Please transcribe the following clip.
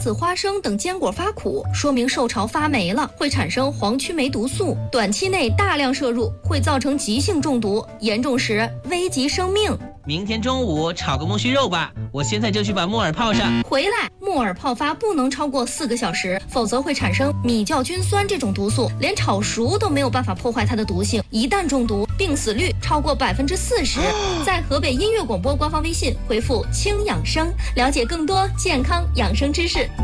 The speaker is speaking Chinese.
子、花生等坚果发苦，说明受潮发霉了，会产生黄曲霉毒素，短期内大量摄入会造成急性中毒，严重时危及生命。 明天中午炒个苜蓿肉吧，我现在就去把木耳泡上。 回来，木耳泡发不能超过4个小时，否则会产生米酵菌酸这种毒素，连炒熟都没有办法破坏它的毒性。一旦中毒，病死率超过40%。在河北音乐广播官方微信回复“轻养生”，了解更多健康养生知识。